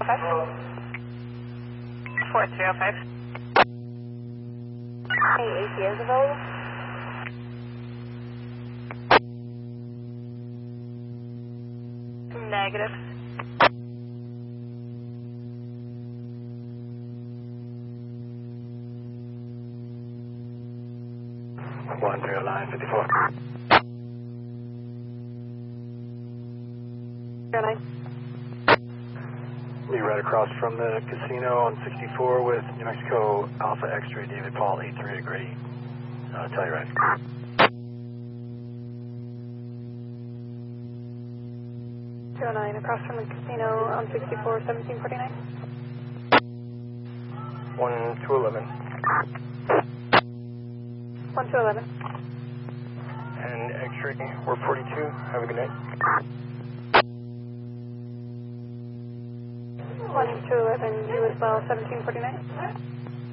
4305. Hey, AC is available? Negative. One 0954. 09. Be right across from the casino on 64 with New Mexico Alpha X-ray David Paul 83 degree. Telluride. 209 across from the casino on 64, 1749. 1211. 1211. And X-ray, we're 42. Have a good night. 1211, you as well, 1749.